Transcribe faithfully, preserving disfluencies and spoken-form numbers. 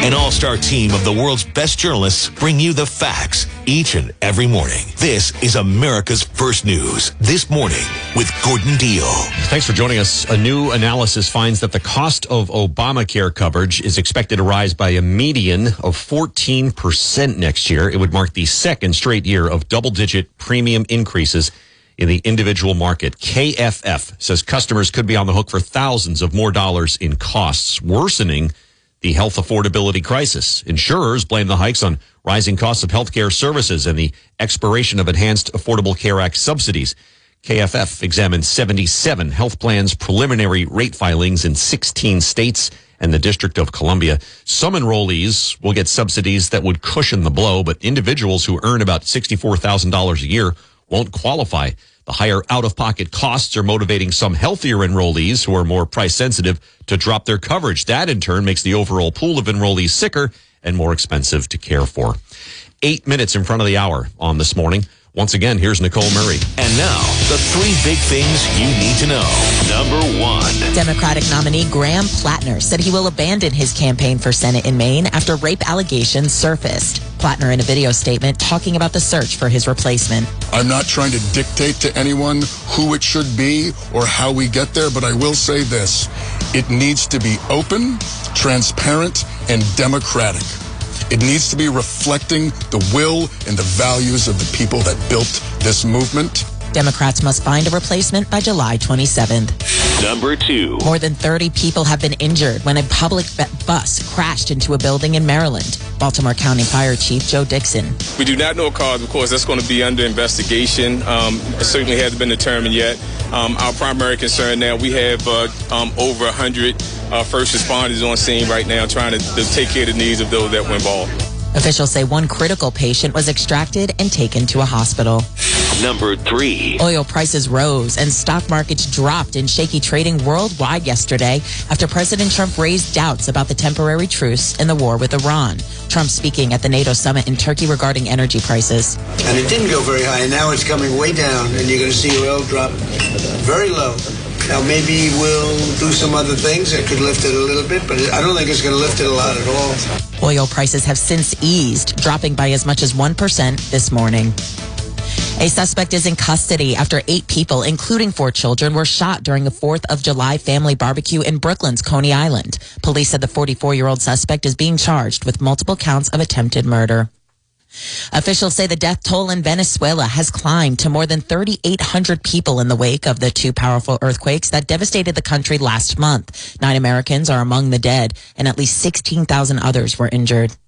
An all-star team of the world's best journalists bring you the facts each and every morning. This is America's First News. This morning with Gordon Deal. Thanks for joining us. A new analysis finds that the cost of Obamacare coverage is expected to rise by a median of fourteen percent next year. It would mark the second straight year of double-digit premium increases in the individual market. K F F says customers could be on the hook for thousands of more dollars in costs, worsening the health affordability crisis. Insurers blame the hikes on rising costs of healthcare services and the expiration of Enhanced Affordable Care Act subsidies. K F F examined seventy-seven health plans' preliminary rate filings in sixteen states and the District of Columbia. Some enrollees will get subsidies that would cushion the blow, but individuals who earn about sixty-four thousand dollars a year won't qualify. The higher out-of-pocket costs are motivating some healthier enrollees who are more price-sensitive to drop their coverage. That, in turn, makes the overall pool of enrollees sicker and more expensive to care for. Eight minutes in front of the hour on This Morning. Once again, here's Nicole Murray. And now, the three big things you need to know. Number one. Democratic nominee Graham Plattner said he will abandon his campaign for Senate in Maine after rape allegations surfaced. Plattner in a video statement talking about the search for his replacement. I'm not trying to dictate to anyone who it should be or how we get there, but I will say this. It needs to be open, transparent, and democratic. It needs to be reflecting the will and the values of the people that built this movement. Democrats must find a replacement by July twenty-seventh. Number two. More than thirty people have been injured when a public bus crashed into a building in Maryland. Baltimore County Fire Chief Joe Dixon. We do not know a cause. Of course, that's going to be under investigation. Um, it certainly hasn't been determined yet. Um, our primary concern now, we have uh, um, over one hundred uh, first responders on scene right now trying to, to take care of the needs of those that were involved. Officials say one critical patient was extracted and taken to a hospital. Number three. Oil prices rose and stock markets dropped in shaky trading worldwide yesterday after President Trump raised doubts about the temporary truce in the war with Iran. Trump speaking at the NATO summit in Turkey regarding energy prices. And it didn't go very high, and now it's coming way down, and you're going to see oil drop very low. Now, maybe we'll do some other things that could lift it a little bit, but I don't think it's going to lift it a lot at all. Oil prices have since eased, dropping by as much as one percent this morning. A suspect is in custody after eight people, including four children, were shot during a fourth of July family barbecue in Brooklyn's Coney Island. Police said the forty-four-year-old suspect is being charged with multiple counts of attempted murder. Officials say the death toll in Venezuela has climbed to more than thirty-eight hundred people in the wake of the two powerful earthquakes that devastated the country last month. Nine Americans are among the dead, and at least sixteen thousand others were injured.